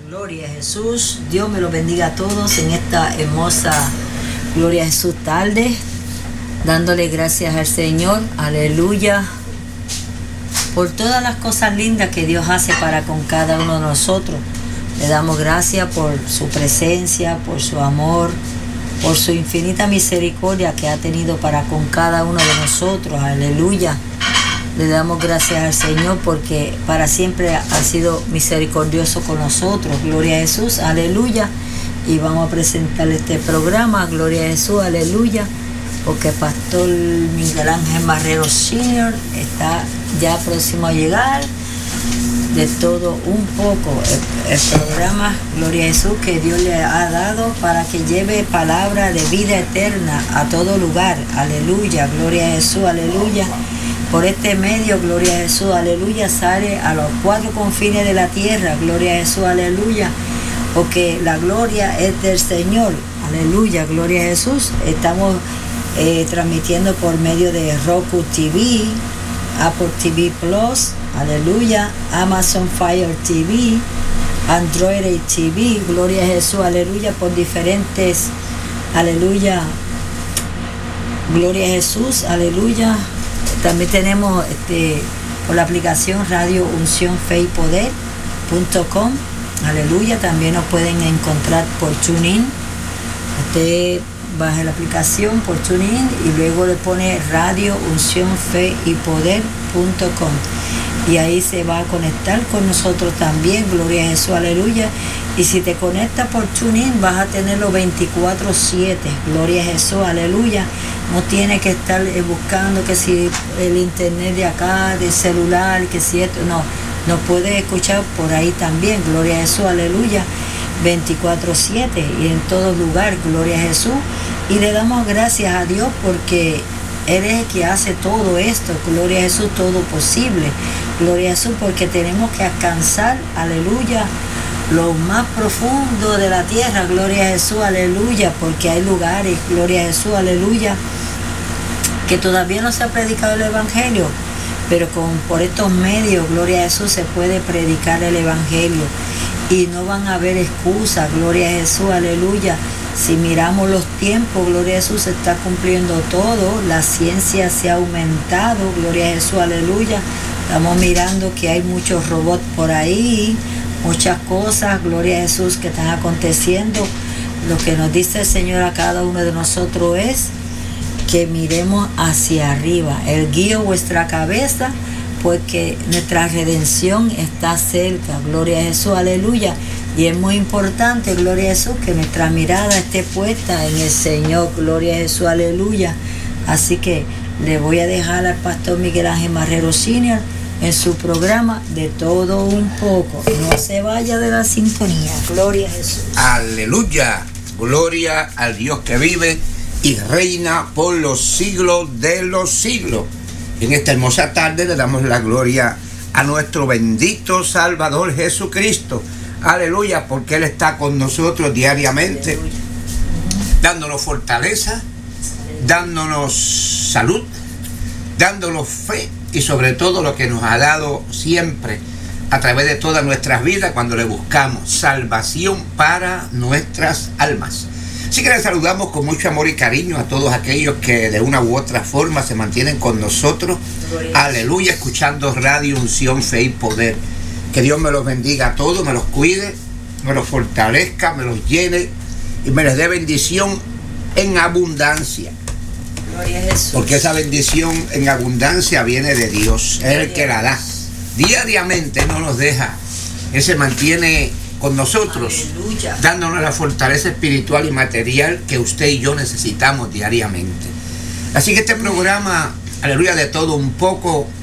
Gloria a Jesús. Dios me los bendiga a todos en esta hermosa Gloria a Jesús tarde, dándole gracias al Señor, aleluya, por todas las cosas lindas que Dios hace para con cada uno de nosotros. Le damos gracias por su presencia, por su amor, por su infinita misericordia que ha tenido para con cada uno de nosotros, aleluya. Le damos gracias al Señor porque para siempre ha sido misericordioso con nosotros. Gloria a Jesús, aleluya. Y vamos a presentar este programa, Gloria a Jesús, aleluya, porque Pastor Miguel Ángel Marrero Sr. está ya próximo a llegar. De todo un poco, el programa Gloria a Jesús que Dios le ha dado para que lleve palabra de vida eterna a todo lugar, aleluya, Gloria a Jesús, aleluya. Por este medio, Gloria a Jesús, aleluya, sale a los cuatro confines de la tierra, Gloria a Jesús, aleluya, porque la gloria es del Señor, aleluya, Gloria a Jesús. Estamos transmitiendo por medio de Roku TV, Apple TV Plus, aleluya, Amazon Fire TV, Android TV, Gloria a Jesús, aleluya, por diferentes, aleluya, Gloria a Jesús, aleluya. También tenemos por la aplicación Radio Unción Fe y Poder.com, aleluya. También nos pueden encontrar por TuneIn. Usted baja la aplicación por TuneIn y luego le pone Radio Unción Fe y Poder.com y ahí se va a conectar con nosotros también, Gloria a Jesús, aleluya. Y si te conectas por TuneIn vas a tenerlo 24/7, Gloria a Jesús, aleluya. No tiene que estar buscando que si el internet de acá, del celular, que si esto, no, nos puede escuchar por ahí también, Gloria a Jesús, aleluya, 24/7 y en todo lugar, Gloria a Jesús. Y le damos gracias a Dios porque Él es el que hace todo esto, Gloria a Jesús, todo posible, Gloria a Jesús, porque tenemos que alcanzar, aleluya, lo más profundo de la tierra, Gloria a Jesús, aleluya, porque hay lugares, Gloria a Jesús, aleluya, que todavía no se ha predicado el Evangelio, pero por estos medios, Gloria a Jesús, se puede predicar el Evangelio y no van a haber excusas, Gloria a Jesús, aleluya. Si miramos los tiempos, Gloria a Jesús, se está cumpliendo todo, la ciencia se ha aumentado, Gloria a Jesús, aleluya. Estamos mirando que hay muchos robots por ahí, muchas cosas, Gloria a Jesús, que están aconteciendo. Lo que nos dice el Señor a cada uno de nosotros es que miremos hacia arriba, erguid vuestra cabeza, porque nuestra redención está cerca, Gloria a Jesús, aleluya. Y es muy importante, Gloria a Jesús, que nuestra mirada esté puesta en el Señor, Gloria a Jesús, aleluya. Así que le voy a dejar al Pastor Miguel Ángel Marrero Sr. en su programa De Todo Un Poco. No se vaya de la sintonía, Gloria a Jesús. Aleluya, gloria al Dios que vive y reina por los siglos de los siglos. En esta hermosa tarde le damos la gloria a nuestro bendito Salvador Jesucristo. Aleluya, porque Él está con nosotros diariamente, aleluya, dándonos fortaleza, dándonos salud, dándonos fe y sobre todo lo que nos ha dado siempre a través de todas nuestras vidas cuando le buscamos, salvación para nuestras almas. Así que les saludamos con mucho amor y cariño a todos aquellos que de una u otra forma se mantienen con nosotros, aleluya, escuchando Radio Unción Fe y Poder. Que Dios me los bendiga a todos, me los cuide, me los fortalezca, me los llene y me les dé bendición en abundancia. Gloria a Jesús. Porque esa bendición en abundancia viene de Dios, es el que la da. Diariamente no nos deja, Él se mantiene con nosotros, aleluya, dándonos la fortaleza espiritual y material que usted y yo necesitamos diariamente. Así que este programa, aleluya, de todo un poco,